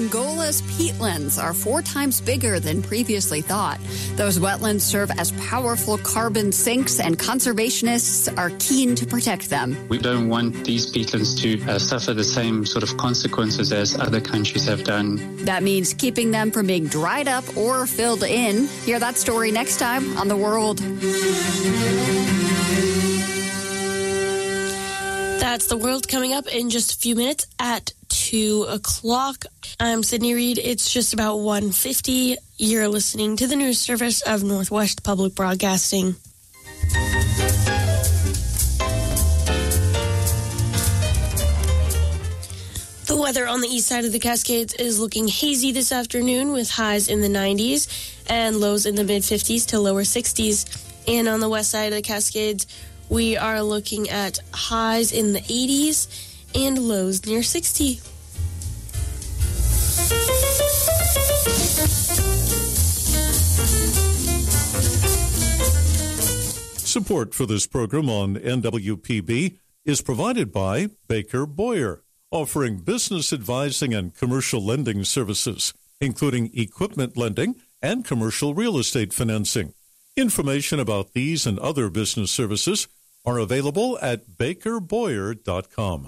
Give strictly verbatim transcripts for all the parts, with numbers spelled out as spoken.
Angola's peatlands are four times bigger than previously thought. Those wetlands serve as powerful carbon sinks, and conservationists are keen to protect them. We don't want these peatlands to uh, suffer the same sort of consequences as other countries have done. That means keeping them from being dried up or filled in. Hear that story next time on The World. That's The World coming up in just a few minutes at two o'clock. I'm Sydney Reed. It's just about one fifty. You're listening to the news service of Northwest Public Broadcasting. The weather on the east side of the Cascades is looking hazy this afternoon with highs in the nineties and lows in the mid-fifties to lower sixties. And on the west side of the Cascades, we are looking at highs in the eighties and lows near sixty. Support for this program on N W P B is provided by Baker Boyer, offering business advising and commercial lending services, including equipment lending and commercial real estate financing. Information about these and other business services are available at baker boyer dot com.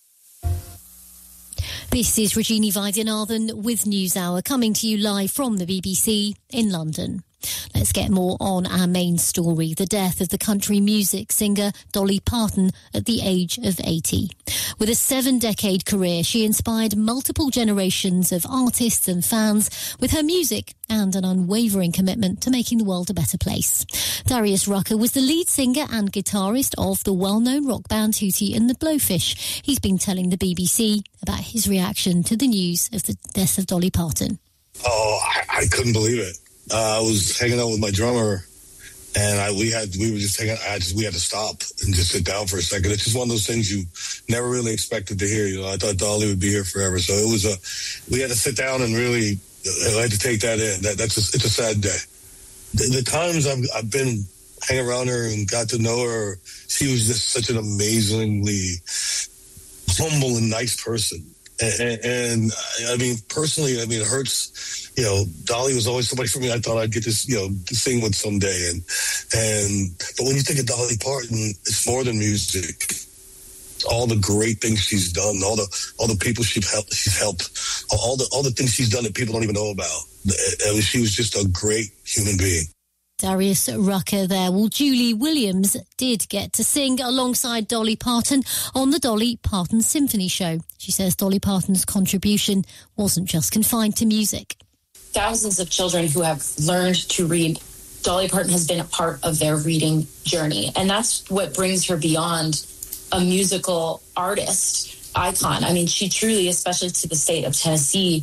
This is Regina Vaidyanathan with NewsHour, coming to you live from the B B C in London. Let's get more on our main story, the death of the country music singer Dolly Parton at the age of eighty. With a seven-decade career, she inspired multiple generations of artists and fans with her music and an unwavering commitment to making the world a better place. Darius Rucker was the lead singer and guitarist of the well-known rock band Hootie and the Blowfish. He's been telling the B B C about his reaction to the news of the death of Dolly Parton. Oh, I, I couldn't believe it. Uh, I was hanging out with my drummer, and I we had we were just hanging. I just we had to stop and just sit down for a second. It's just one of those things you never really expected to hear. You know, I thought Dolly would be here forever, so it was a. We had to sit down and really. I had to take that in. That that's a, it's a sad day. The, the times I've I've been hanging around her and got to know her, she was just such an amazingly humble and nice person. And, and, and I mean, personally, I mean, it hurts. You know, Dolly was always somebody for me. I thought I'd get to, you know, to sing with someday. And, and, but when you think of Dolly Parton, it's more than music. All the great things she's done, all the, all the people she's helped, she's helped, all the, all the things she's done that people don't even know about. I mean, she was just a great human being. Darius Rucker there. Well, Julie Williams did get to sing alongside Dolly Parton on the Dolly Parton Symphony Show. She says Dolly Parton's contribution wasn't just confined to music. Thousands of children who have learned to read, Dolly Parton has been a part of their reading journey. And that's what brings her beyond a musical artist icon. I mean, she truly, especially to the state of Tennessee,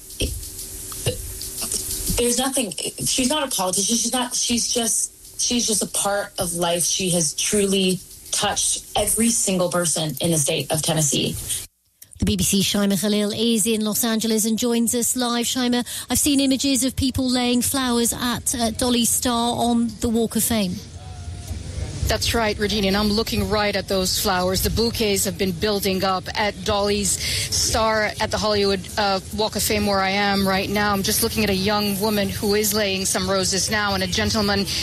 there's nothing, she's not a politician. She's not, she's just, she's just a part of life. She has truly touched every single person in the state of Tennessee. The B B C's Shaima Khalil is in Los Angeles and joins us live. Shaima, I've seen images of people laying flowers at uh, Dolly's star on the Walk of Fame. That's right, Regina, and I'm looking right at those flowers. The bouquets have been building up at Dolly's star at the Hollywood uh, Walk of Fame where I am right now. I'm just looking at a young woman who is laying some roses now, and a gentleman